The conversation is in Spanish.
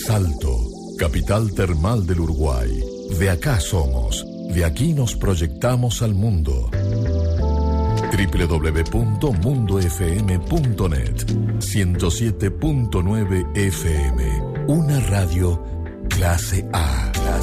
Salto, capital termal del Uruguay. De acá somos, de aquí nos proyectamos al mundo. www.mundofm.net 107.9 FM. Una radio clase A.